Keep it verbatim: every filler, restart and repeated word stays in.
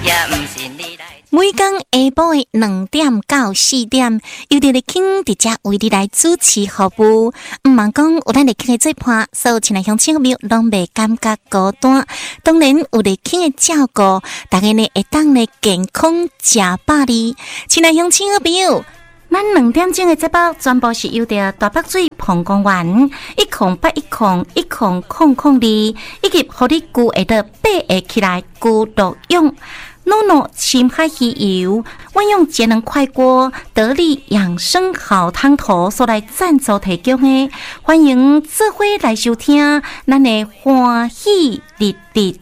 每天下晡的两点到四點，由佇咧傾佇遮為你來主持服務。毋茫講有咱咧傾嘅做伴，所有親愛鄉親朋友攏袂感覺孤單。當然有咧傾嘅照顧，大家呢會當咧健康食飽哩。親愛鄉親朋友，咱兩點鐘嘅節目全部是由着大北水澎公園一空八一空一空空空二，以及互你具會得八個起來具作用。諾諾深海魚油，運用節能快鍋得力養生好湯頭所來贊助提供的，歡迎智慧來收聽咱的歡喜日日